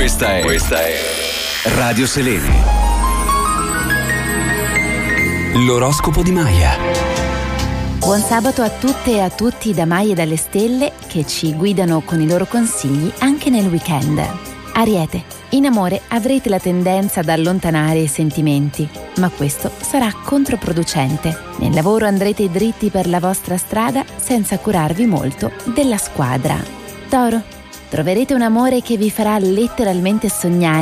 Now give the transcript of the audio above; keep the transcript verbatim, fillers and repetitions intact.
Questa è Questa è Radio Selene. L'oroscopo di Maya. Buon sabato a tutte e a tutti da Maya e dalle stelle che ci guidano con i loro consigli anche nel weekend. Ariete, in amore avrete la tendenza ad allontanare i sentimenti, ma questo sarà controproducente. Nel lavoro andrete dritti per la vostra strada senza curarvi molto della squadra. Toro, troverete un amore che vi farà letteralmente sognare